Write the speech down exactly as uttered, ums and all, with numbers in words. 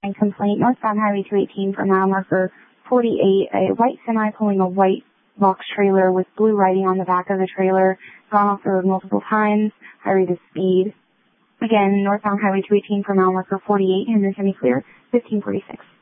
Complaint, northbound Highway two eighteen for mile marker forty-eight, a white semi pulling a white box trailer with blue writing on the back of the trailer, gone off the road multiple times, high rate of speed. Again, northbound Highway two eighteen for mile marker forty-eight, Henderson clear, fifteen forty-six.